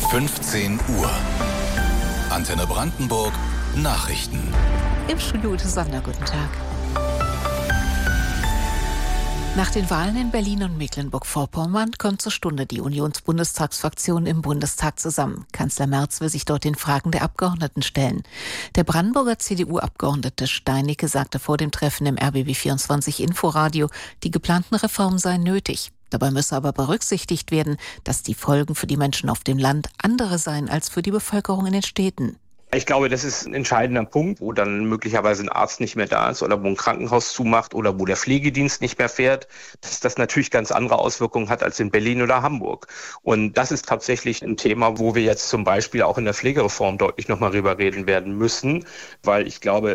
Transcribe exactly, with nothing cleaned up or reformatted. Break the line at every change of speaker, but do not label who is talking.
fünfzehn Uhr. Antenne Brandenburg Nachrichten.
Im Studio Ute Sander, guten Tag. Nach den Wahlen in Berlin und Mecklenburg-Vorpommern kommt zur Stunde die Unionsbundestagsfraktion im Bundestag zusammen. Kanzler Merz will sich dort den Fragen der Abgeordneten stellen. Der Brandenburger C D U-Abgeordnete Steinicke sagte vor dem Treffen im R B B vierundzwanzig Inforadio, die geplanten Reformen seien nötig. Dabei müsse aber berücksichtigt werden, dass die Folgen für die Menschen auf dem Land andere seien als für die Bevölkerung in den Städten.
Ich glaube, das ist ein entscheidender Punkt, wo dann möglicherweise ein Arzt nicht mehr da ist oder wo ein Krankenhaus zumacht oder wo der Pflegedienst nicht mehr fährt, dass das natürlich ganz andere Auswirkungen hat als in Berlin oder Hamburg. Und das ist tatsächlich ein Thema, wo wir jetzt zum Beispiel auch in der Pflegereform deutlich nochmal drüber reden werden müssen, weil ich glaube,